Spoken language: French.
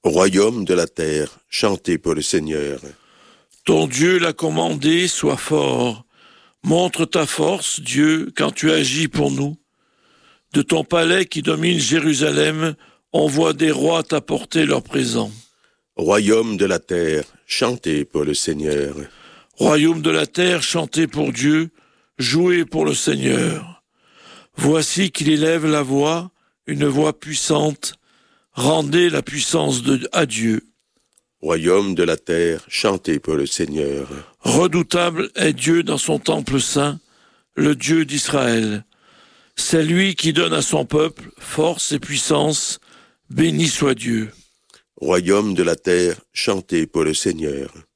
Royaume de la terre, chantez pour le Seigneur. Ton Dieu l'a commandé, sois fort. Montre ta force, Dieu, quand tu agis pour nous. De ton palais qui domine Jérusalem, on voit des rois t'apporter leurs présents. Royaume de la terre, chantez pour le Seigneur. Royaume de la terre, chantez pour Dieu, jouez pour le Seigneur. Voici qu'il élève la voix, une voix puissante. Rendez la puissance à Dieu. Royaume de la terre, chantez pour le Seigneur. Redoutable est Dieu dans son temple saint, le Dieu d'Israël. C'est lui qui donne à son peuple force et puissance. Béni soit Dieu. Royaume de la terre, chantez pour le Seigneur.